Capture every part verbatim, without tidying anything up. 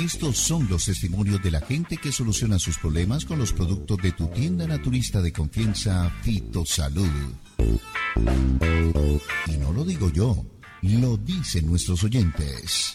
Estos son los testimonios de la gente que soluciona sus problemas con los productos de tu tienda naturista de confianza, Fitosalud. Y no lo digo yo, lo dicen nuestros oyentes.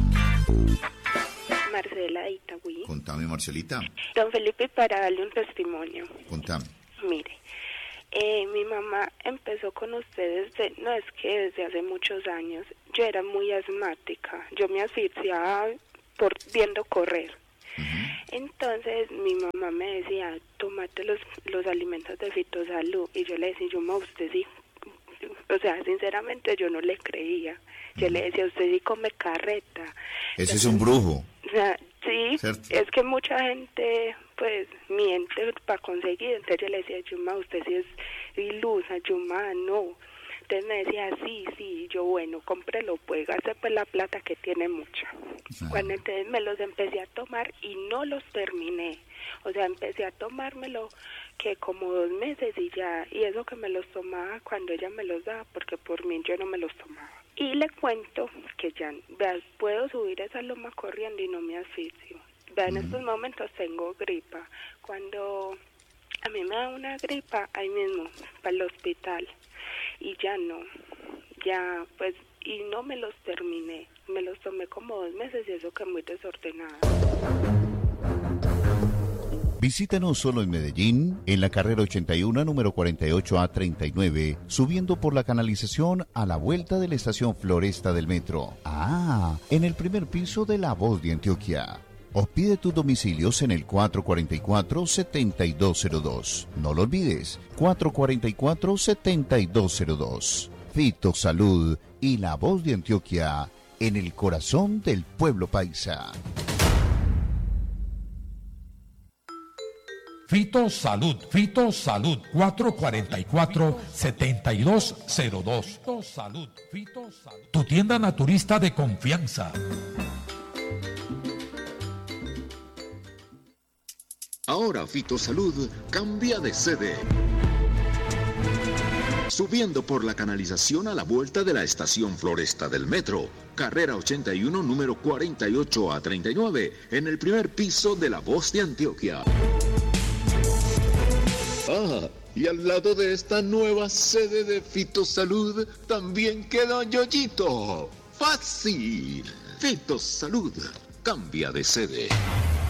Marcela de Itagüí. Contame, Marcelita. Don Felipe, para darle un testimonio. Contame. Mire, eh, mi mamá empezó con ustedes, de, no es que desde hace muchos años. Yo era muy asmática, yo me asfixiaba por viendo correr. Uh-huh. Entonces mi mamá me decía, tómate los, los alimentos de Fitosalud, y yo le decía, yo, ma, usted sí, o sea, sinceramente yo no le creía. Yo uh-huh. le decía, usted sí come carreta. Ese Entonces, es un brujo. O sea, sí, ¿cierto? Es que mucha gente pues miente para conseguir. Entonces yo le decía, Yuma, usted sí es ilusa, Yuma, no. Entonces me decía, sí, sí, yo, bueno, cómprelo, pues, gaste pues la plata que tiene mucha. Ah. Cuando entonces me los empecé a tomar y no los terminé. O sea, empecé a tomármelo que como dos meses y ya, y eso que me los tomaba cuando ella me los daba, porque por mí yo no me los tomaba. Y le cuento que ya, vean, puedo subir esa loma corriendo y no me asfixio. Vean, mm. en estos momentos tengo gripa. Cuando a mí me da una gripa, ahí mismo, para el hospital. Y ya no, ya, pues, y no me los terminé. Me los tomé como dos meses y eso que muy desordenada. Visítanos solo en Medellín, en la carrera ochenta y uno, número cuarenta y ocho A treinta y nueve, subiendo por la canalización a la vuelta de la estación Floresta del metro. Ah, en el primer piso de La Voz de Antioquia. O pide tus domicilios en el cuatro cuatro cuatro, siete dos cero dos. No lo olvides, cuatro cuatro cuatro, siete dos cero dos. Fitosalud y La Voz de Antioquia, en el corazón del pueblo paisa. Fitosalud, Fitosalud, cuatro cuatro cuatro, siete dos cero dos. Fitosalud, Fitosalud, tu tienda naturista de confianza. Ahora Fitosalud cambia de sede. Subiendo por la canalización a la vuelta de la estación Floresta del metro, carrera ochenta y uno, número cuarenta y ocho A treinta y nueve, en el primer piso de La Voz de Antioquia. Ah, y al lado de esta nueva sede de Fitosalud también queda Yoyito. ¡Fácil! Fitosalud cambia de sede.